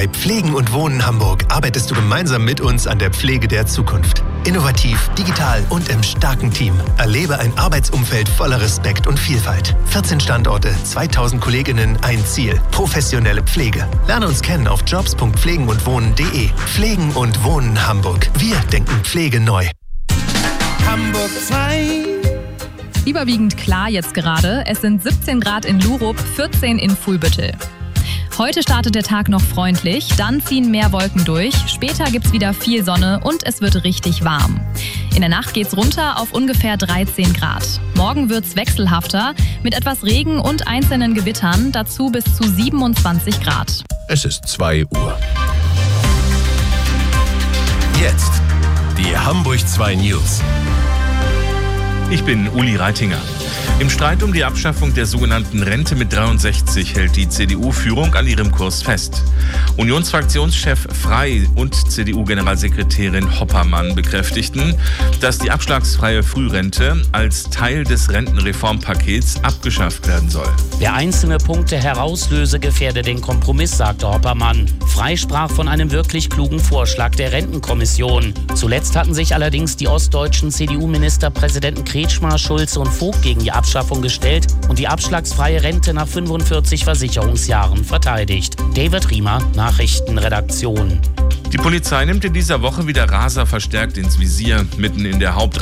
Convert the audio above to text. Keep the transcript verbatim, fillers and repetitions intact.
Bei Pflegen und Wohnen Hamburg arbeitest du gemeinsam mit uns an der Pflege der Zukunft. Innovativ, digital und im starken Team. Erlebe ein Arbeitsumfeld voller Respekt und Vielfalt. vierzehn Standorte, zweitausend Kolleginnen, ein Ziel. Professionelle Pflege. Lerne uns kennen auf jobs punkt pflegen und wohnen punkt de. Pflegen und Wohnen Hamburg. Wir denken Pflege neu. Hamburg zwei. Überwiegend klar jetzt gerade. Es sind siebzehn Grad in Lurup, vierzehn in Fuhlbüttel. Heute startet der Tag noch freundlich, dann ziehen mehr Wolken durch, später gibt's wieder viel Sonne und es wird richtig warm. In der Nacht geht's runter auf ungefähr dreizehn Grad. Morgen wird's wechselhafter mit etwas Regen und einzelnen Gewittern, dazu bis zu siebenundzwanzig Grad. Es ist zwei Uhr. Jetzt die Hamburg zwei News. Ich bin Uli Reitinger. Im Streit um die Abschaffung der sogenannten Rente mit dreiundsechzig hält die C D U-Führung an ihrem Kurs fest. Unionsfraktionschef Frey und C D U-Generalsekretärin Hoppermann bekräftigten, dass die abschlagsfreie Frührente als Teil des Rentenreformpakets abgeschafft werden soll. Wer einzelne Punkte herauslöse, gefährde den Kompromiss, sagte Hoppermann. Frey sprach von einem wirklich klugen Vorschlag der Rentenkommission. Zuletzt hatten sich allerdings die ostdeutschen C D U-Ministerpräsidenten Kretschmer, Schulze und Vogt gegen die Abschaffung gestellt und die abschlagsfreie Rente nach fünfundvierzig Versicherungsjahren verteidigt. David Riemer, Nachrichtenredaktion. Die Polizei nimmt in dieser Woche wieder Raser verstärkt ins Visier. Mitten in der Hauptstraße